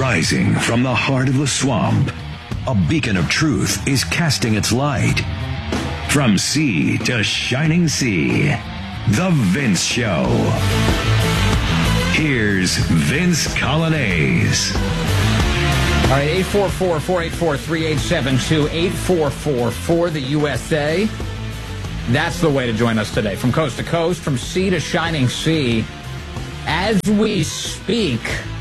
Rising from the heart of the swamp, a beacon of truth is casting its light. From sea to shining sea, The Vince Show. Here's Vince Coglianese. All right, 844-484-3872, 844-4-the-USA. That's the way to join us today. From coast to coast, from sea to shining sea. As we speak,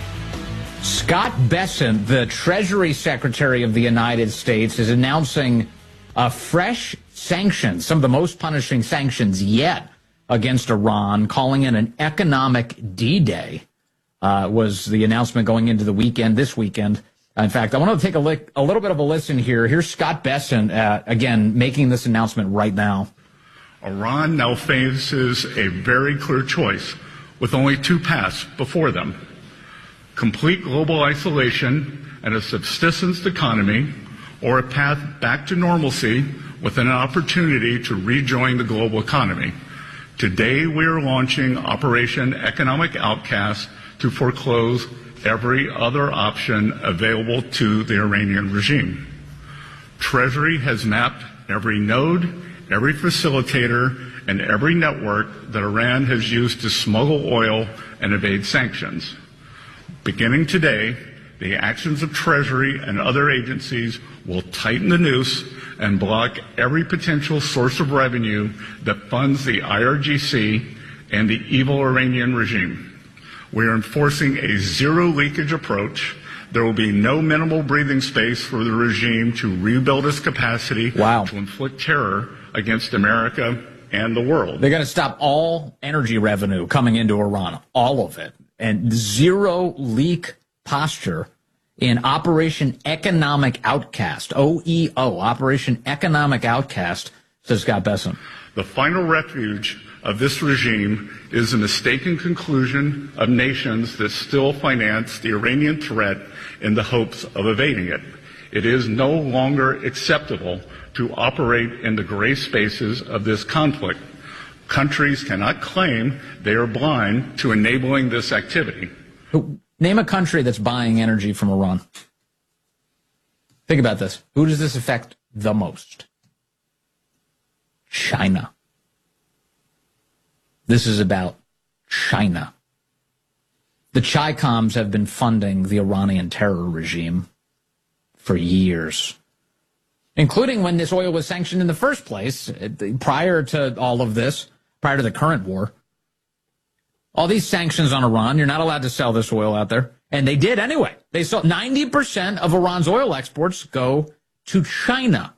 Scott Bessent, the Treasury Secretary of the United States, is announcing fresh sanctions, some of the most punishing sanctions yet against Iran, calling it an economic D-Day, was the announcement going into the weekend, this weekend. In fact, I want to take a little bit of a listen here. Here's Scott Bessent, again, making this announcement right now. Iran now faces a very clear choice with only two paths before them: complete global isolation and a subsistence economy, or a path back to normalcy with an opportunity to rejoin the global economy. Today, we are launching Operation Economic Outcast to foreclose every other option available to the Iranian regime. Treasury has mapped every node, every facilitator, and every network that Iran has used to smuggle oil and evade sanctions. Beginning today, the actions of Treasury and other agencies will tighten the noose and block every potential source of revenue that funds the IRGC and the evil Iranian regime. We are enforcing a zero leakage approach. There will be no minimal breathing space for the regime to rebuild its capacity to inflict terror against America and the world. They're going to stop all energy revenue coming into Iran, all of it, and zero leak posture in Operation Economic Outcast, OEO, Operation Economic Outcast, says Scott Bessent. The final refuge of this regime is the mistaken conclusion of nations that still finance the Iranian threat in the hopes of evading it. It is no longer acceptable to operate in the gray spaces of this conflict. Countries cannot claim they are blind to enabling this activity. Name a country that's buying energy from Iran. Think about this. Who does this affect the most? China. This is about China. The Chi-Coms have been funding the Iranian terror regime for years, including when this oil was sanctioned in the first place, prior to all of this, prior to the current war. All these sanctions on Iran, you're not allowed to sell this oil out there. And they did anyway. They sold 90% of Iran's oil exports go to China.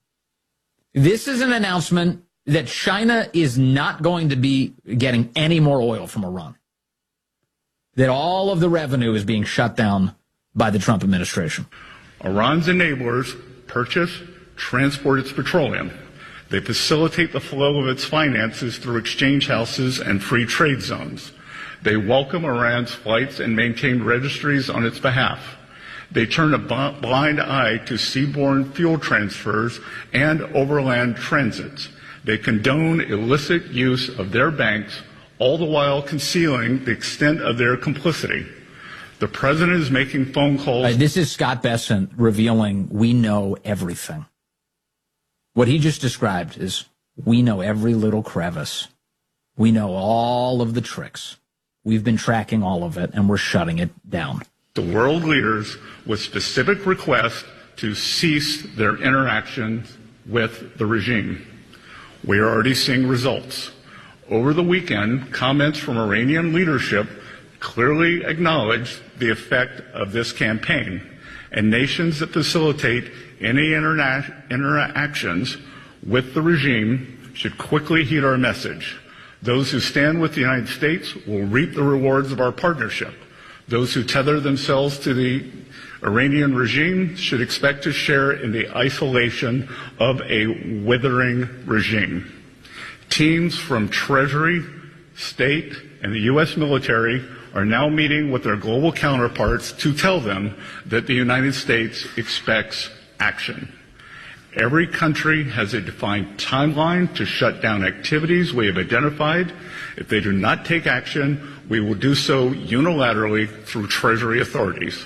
This is an announcement that China is not going to be getting any more oil from Iran. That all of the revenue is being shut down by the Trump administration. Iran's enablers purchase, transport its petroleum. They facilitate the flow of its finances through exchange houses and free trade zones. They welcome Iran's flights and maintain registries on its behalf. They turn a blind eye to seaborne fuel transfers and overland transits. They condone illicit use of their banks, all the while concealing the extent of their complicity. The president is making phone calls. This is Scott Bessent revealing we know everything. What he just described is we know every little crevice. We know all of the tricks. We've been tracking all of it, and we're shutting it down. The world leaders with specific requests to cease their interactions with the regime. We are already seeing results. Over the weekend, comments from Iranian leadership clearly acknowledged the effect of this campaign, and nations that facilitate any interactions with the regime should quickly heed our message. Those who stand with the United States will reap the rewards of our partnership. Those who tether themselves to the Iranian regime should expect to share in the isolation of a withering regime. Teams from Treasury, State, and the U.S. military are now meeting with their global counterparts to tell them that the United States expects action. Every country has a defined timeline to shut down activities we have identified. If they do not take action, we will do so unilaterally through Treasury authorities.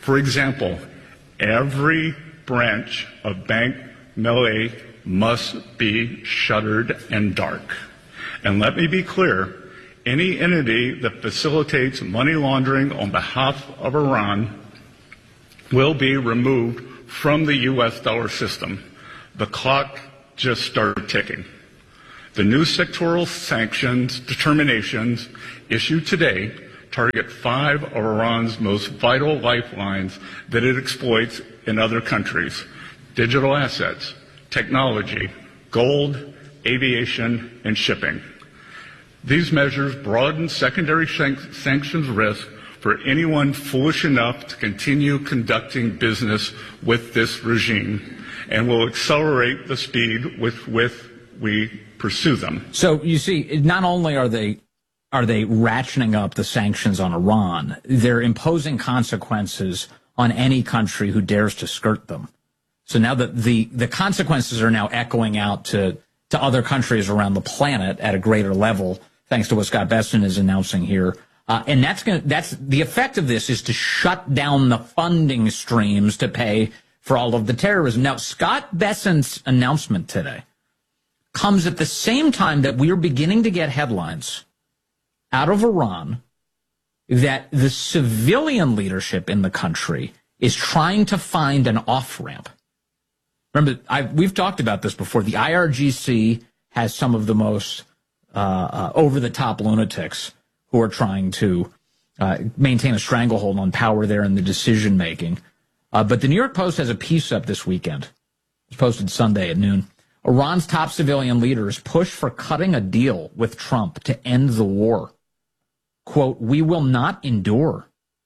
For example, every branch of Bank Melay must be shuttered and dark. And let me be clear, any entity that facilitates money laundering on behalf of Iran will be removed from the U.S. dollar system. The clock just started ticking. The new sectoral sanctions determinations issued today target 5 of Iran's most vital lifelines that it exploits in other countries: digital assets, technology, gold, aviation, and shipping. These measures broaden secondary sanctions risk for anyone foolish enough to continue conducting business with this regime, and will accelerate the speed with which we pursue them. So you see, not only are they ratcheting up the sanctions on Iran, they're imposing consequences on any country who dares to skirt them. So now that the consequences are now echoing out to other countries around the planet at a greater level, thanks to what Scott Bessent is announcing here. And that's the effect of this is to shut down the funding streams to pay for all of the terrorism. Now, Scott Bessent's announcement today comes at the same time that we are beginning to get headlines out of Iran that the civilian leadership in the country is trying to find an off-ramp. Remember, we've talked about this before. The IRGC has some of the most over-the-top lunatics who are trying to maintain a stranglehold on power there in the decision-making. But the New York Post has a piece up this weekend. It's posted Sunday at noon. Iran's top civilian leaders push for cutting a deal with Trump to end the war. Quote, "We will not endure."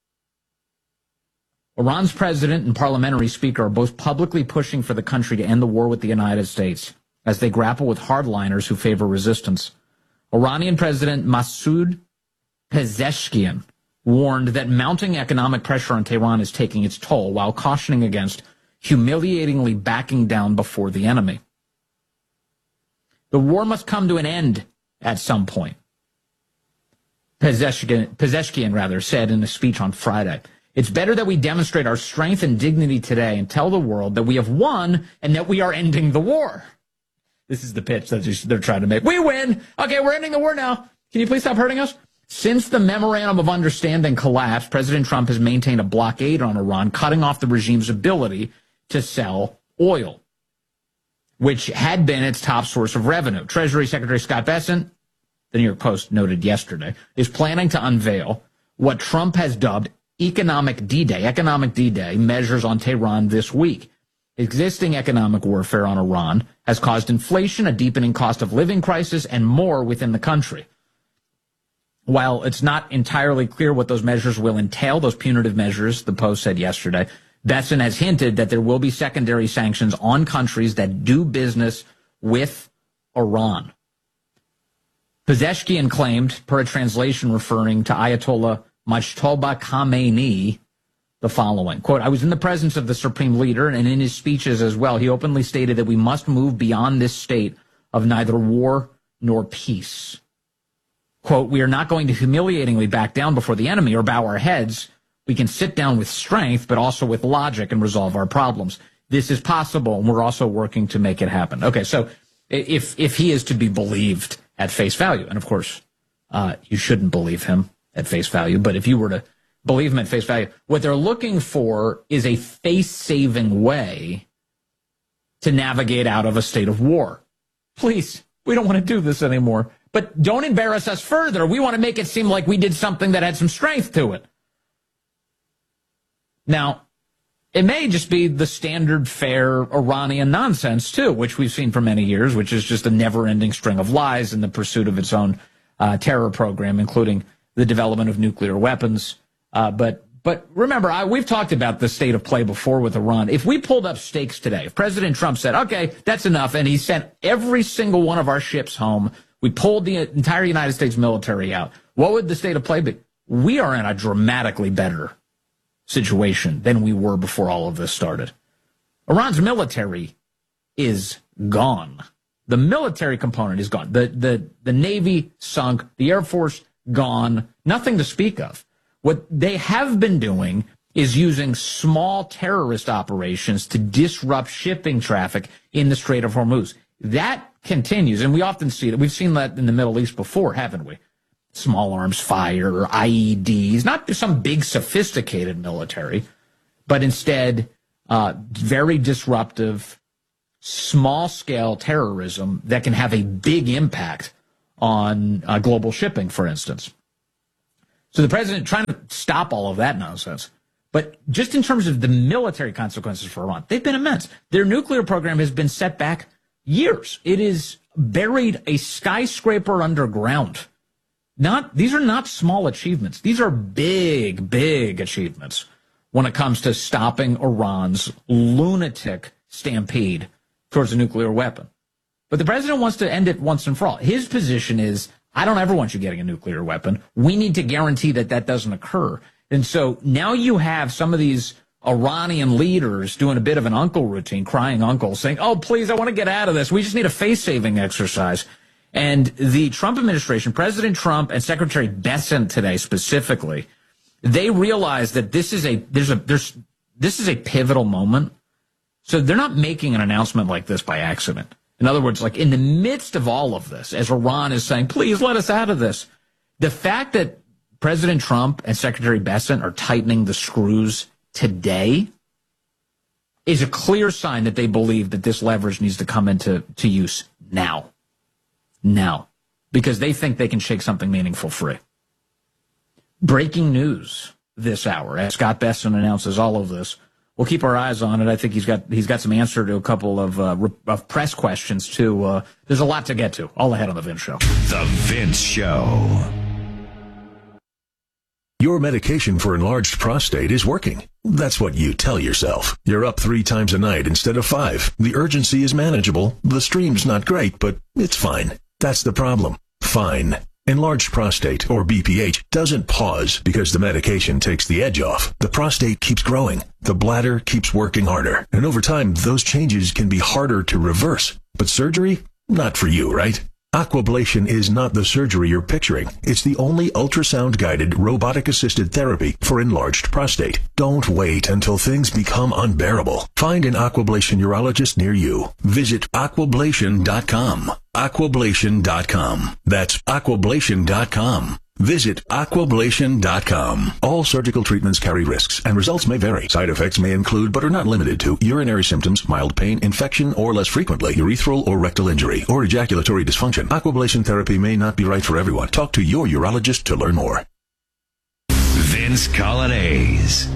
Iran's president and parliamentary speaker are both publicly pushing for the country to end the war with the United States as they grapple with hardliners who favor resistance. Iranian President Masoud Pezeshkian warned that mounting economic pressure on Tehran is taking its toll, while cautioning against humiliatingly backing down before the enemy. The war must come to an end at some point, Pezeshkian said in a speech on Friday. It's better that we demonstrate our strength and dignity today and tell the world that we have won and that we are ending the war. This is the pitch that they're trying to make. We win. Okay, we're ending the war now. Can you please stop hurting us? Since the Memorandum of Understanding collapsed, President Trump has maintained a blockade on Iran, cutting off the regime's ability to sell oil, which had been its top source of revenue. Treasury Secretary Scott Bessent, the New York Post noted yesterday, is planning to unveil what Trump has dubbed economic D-Day measures on Tehran this week. Existing economic warfare on Iran has caused inflation, a deepening cost of living crisis, and more within the country. While it's not entirely clear what those measures will entail, those punitive measures, the Post said yesterday, Bessent has hinted that there will be secondary sanctions on countries that do business with Iran. Pezeshkian claimed, per a translation referring to Ayatollah Mojtaba Khamenei, the following, quote, "I was in the presence of the supreme leader, and in his speeches as well, he openly stated that we must move beyond this state of neither war nor peace. Quote, we are not going to humiliatingly back down before the enemy or bow our heads. We can sit down with strength, but also with logic and resolve our problems. This is possible, and we're also working to make it happen." Okay, so if he is to be believed at face value, and of course, you shouldn't believe him at face value, but if you were to believe him at face value, what they're looking for is a face-saving way to navigate out of a state of war. Please, we don't want to do this anymore. But don't embarrass us further. We want to make it seem like we did something that had some strength to it. Now, it may just be the standard fare Iranian nonsense, too, which we've seen for many years, which is just a never-ending string of lies in the pursuit of its own terror program, including the development of nuclear weapons. But remember, we've talked about the state of play before with Iran. If we pulled up stakes today, if President Trump said, okay, that's enough, and he sent every single one of our ships home, we pulled the entire United States military out, what would the state of play be? We are in a dramatically better situation than we were before all of this started. Iran's military is gone. The military component is gone. The Navy sunk. The Air Force gone. Nothing to speak of. What they have been doing is using small terrorist operations to disrupt shipping traffic in the Strait of Hormuz. That continues, and we often see it. We've seen that in the Middle East before, haven't we? Small arms fire, IEDs, not some big sophisticated military, but instead very disruptive, small-scale terrorism that can have a big impact on global shipping, for instance. So the president trying to stop all of that nonsense. But just in terms of the military consequences for Iran, they've been immense. Their nuclear program has been set back years. It is buried a skyscraper underground. These are not small achievements. These are big, big achievements when it comes to stopping Iran's lunatic stampede towards a nuclear weapon. But the president wants to end it once and for all. His position is, I don't ever want you getting a nuclear weapon. We need to guarantee that that doesn't occur. And so now you have some of these Iranian leaders doing a bit of an uncle routine, crying uncle, saying, oh, please, I want to get out of this. We just need a face-saving exercise. And the Trump administration, President Trump and Secretary Bessent today specifically, they realize that this is a pivotal moment. So they're not making an announcement like this by accident. In other words, like in the midst of all of this, as Iran is saying, please let us out of this, the fact that President Trump and Secretary Bessent are tightening the screws today is a clear sign that they believe that this leverage needs to come into use now. Now. Because they think they can shake something meaningful free. Breaking news this hour, as Scott Bessent announces all of this. We'll keep our eyes on it. I think he's got some answer to a couple of press questions, too. There's a lot to get to. All ahead on The Vince Show. The Vince Show. Your medication for enlarged prostate is working. That's what you tell yourself. You're up 3 times a night instead of 5. The urgency is manageable. The stream's not great, but it's fine. That's the problem. Fine. Enlarged prostate, or BPH, doesn't pause because the medication takes the edge off. The prostate keeps growing. The bladder keeps working harder. And over time, those changes can be harder to reverse. But surgery? Not for you, right? Aquablation is not the surgery you're picturing. It's the only ultrasound-guided, robotic-assisted therapy for enlarged prostate. Don't wait until things become unbearable. Find an Aquablation urologist near you. Visit aquablation.com. Aquablation.com. That's aquablation.com. Visit aquablation.com. All surgical treatments carry risks, and results may vary. Side effects may include, but are not limited to, urinary symptoms, mild pain, infection, or less frequently, urethral or rectal injury, or ejaculatory dysfunction. Aquablation therapy may not be right for everyone. Talk to your urologist to learn more. Vince Coglianese.